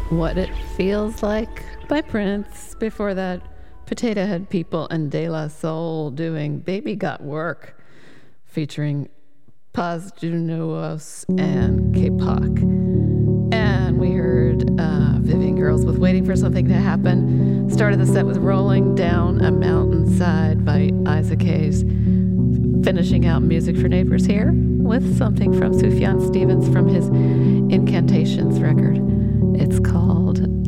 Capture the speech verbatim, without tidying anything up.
What It Feels Like by Prince. Before that, Potato Head People and De La Soul doing Baby Got Work, featuring Paz Junuos and K-Pac. And we heard uh, Vivian Girls with Waiting for Something to Happen. Started the set with Rolling Down a Mountainside by Isaac Hayes. Finishing out Music for Neighbors here with something from Sufjan Stevens from his Incantations record. It's called